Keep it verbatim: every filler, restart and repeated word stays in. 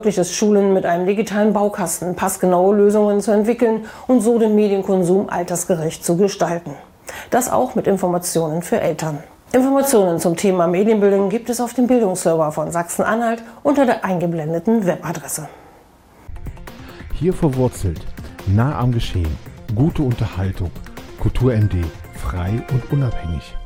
Möglich ist, Schulen mit einem digitalen Baukasten passgenaue Lösungen zu entwickeln und so den Medienkonsum altersgerecht zu gestalten. Das auch mit Informationen für Eltern. Informationen zum Thema Medienbildung gibt es auf dem Bildungsserver von Sachsen-Anhalt unter der eingeblendeten Webadresse. Hier verwurzelt, nah am Geschehen, gute Unterhaltung, Kultur M D, frei und unabhängig.